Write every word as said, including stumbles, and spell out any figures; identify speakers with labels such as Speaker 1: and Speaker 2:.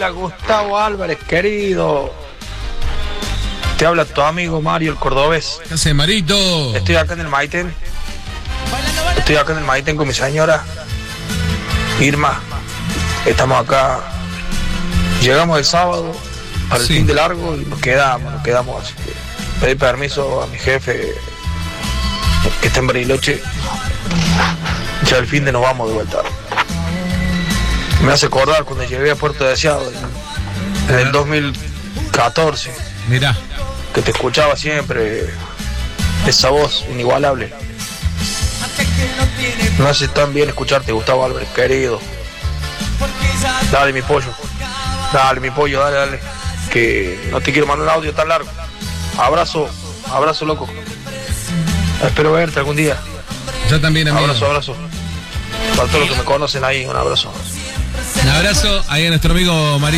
Speaker 1: Hola, Gustavo Álvarez, querido. Te habla tu amigo Mario, el cordobés.
Speaker 2: ¿Qué hace, Marito?
Speaker 1: Estoy acá en el Maiten. Estoy acá en el Maiten con mi señora Irma. Estamos acá. Llegamos el sábado para el
Speaker 2: Sí.
Speaker 1: fin de largo y nos quedamos, nos quedamos así que pedí permiso a mi jefe que está en Bariloche. Ya el fin de nos vamos de vuelta. Me hace acordar cuando llegué a Puerto Deseado en, en el dos mil catorce,
Speaker 2: Mirá.
Speaker 1: que te escuchaba siempre esa voz inigualable. No hace tan bien escucharte, Gustavo Álvarez, querido. Dale, mi pollo. Dale, mi pollo, dale, dale. Que no te quiero mandar un audio tan largo. Abrazo, abrazo, loco. Espero verte algún día.
Speaker 2: Yo también, amigo.
Speaker 1: Abrazo, abrazo. Para todos los que me conocen ahí, un abrazo.
Speaker 2: Un abrazo ahí a nuestro amigo Marito.